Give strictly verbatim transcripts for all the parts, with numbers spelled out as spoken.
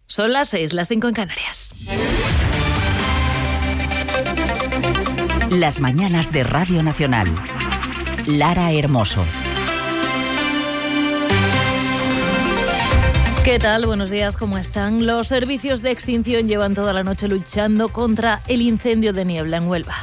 Son las seis, las cinco en Canarias. Las mañanas de Radio Nacional. Lara Hermoso. ¿Qué tal? Buenos días, ¿cómo están? Los servicios de extinción llevan toda la noche luchando contra el incendio de niebla en Huelva.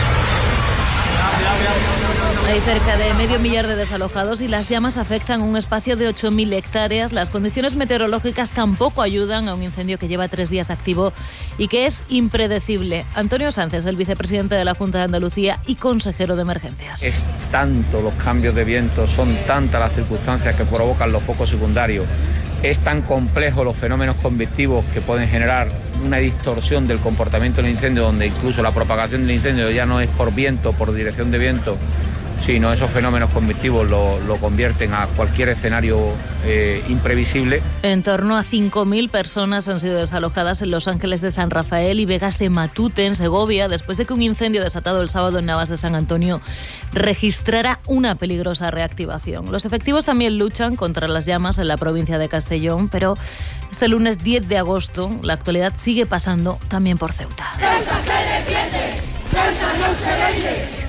Hay cerca de medio millar de desalojados y las llamas afectan un espacio de ocho mil hectáreas. Las condiciones meteorológicas tampoco ayudan a un incendio que lleva tres días activo y que es impredecible. Antonio Sánchez, el vicepresidente de la Junta de Andalucía y consejero de emergencias. Es tanto los cambios de viento, son tantas las circunstancias que provocan los focos secundarios. Es tan complejo los fenómenos convectivos que pueden generar una distorsión del comportamiento del incendio, donde incluso la propagación del incendio ya no es por viento, por dirección de viento, sino esos fenómenos convectivos lo, lo convierten a cualquier escenario eh, imprevisible. En torno a cinco mil personas han sido desalojadas en Los Ángeles de San Rafael y Vegas de Matute, en Segovia, después de que un incendio desatado el sábado en Navas de San Antonio registrara una peligrosa reactivación. Los efectivos también luchan contra las llamas en la provincia de Castellón, pero este lunes diez de agosto la actualidad sigue pasando también por Ceuta. ¡Ceuta se defiende! ¡Ceuta no se vende!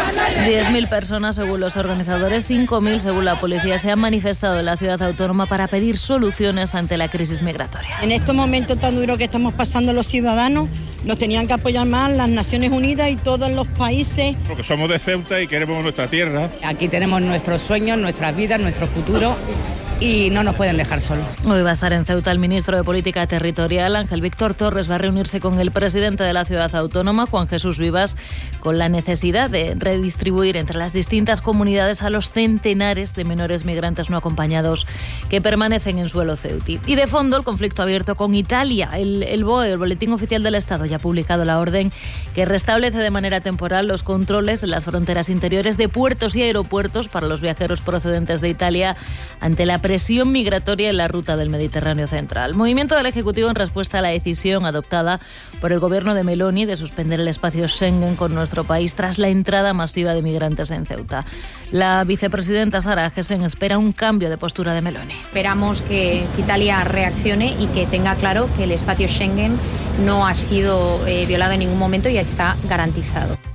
diez mil personas según los organizadores, cinco mil según la policía, se han manifestado en la ciudad autónoma para pedir soluciones ante la crisis migratoria. En estos momentos tan duros que estamos pasando los ciudadanos, nos tenían que apoyar más las Naciones Unidas y todos los países. Porque somos de Ceuta y queremos nuestra tierra. Aquí tenemos nuestros sueños, nuestras vidas, nuestro futuro. Y no nos pueden dejar solos. Hoy va a estar en Ceuta el ministro de Política Territorial, Ángel Víctor Torres, va a reunirse con el presidente de la ciudad autónoma, Juan Jesús Vivas, con la necesidad de redistribuir entre las distintas comunidades a los centenares de menores migrantes no acompañados que permanecen en suelo ceutí. Y de fondo, el conflicto abierto con Italia. El, el B O E, el Boletín Oficial del Estado, ya ha publicado la orden que restablece de manera temporal los controles en las fronteras interiores de puertos y aeropuertos para los viajeros procedentes de Italia ante la presión migratoria en la ruta del Mediterráneo central. Movimiento del Ejecutivo en respuesta a la decisión adoptada por el gobierno de Meloni de suspender el espacio Schengen con nuestro país tras la entrada masiva de migrantes en Ceuta. La vicepresidenta Sara Agesen espera un cambio de postura de Meloni. Esperamos que Italia reaccione y que tenga claro que el espacio Schengen no ha sido eh, violado en ningún momento y está garantizado.